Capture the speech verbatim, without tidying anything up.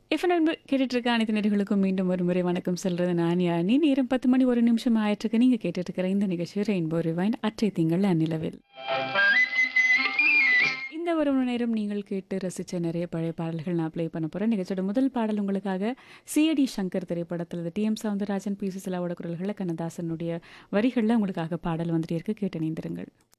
FM நண்பர் கேட்டுட்டு இருக்க அனைத்து நேர்களுக்கும் மீண்டும் ஒரு முறை வணக்கம் சொல்றது நான் யானி. நேரம் பத்து மணி ஒரு நிமிஷம் ஆயிட்டிருக்கு. நீங்க கேட்டுட்டு இருக்கிற இந்த நிகழ்ச்சி ரெயின்போ ரிவைண்ட் அற்றை திங்கள் அந்நிலவில். இந்த ஒரு மணி நேரம் நீங்கள் கேட்டு ரசித்த நிறைய பழைய பாடல்கள் நான் ப்ளே பண்ண போகிறேன். நிகழ்ச்சியோட முதல் பாடல் உங்களுக்காக சிஐடி சங்கர் திரைப்படத்தில் D M Soundararajan B C சிலாவோட குரல்களில் கண்ணதாசனுடைய வரிகளில் உங்களுக்காக பாடல் வந்துட்டே இருக்கு. கேட்டு இணைந்திருங்கள்.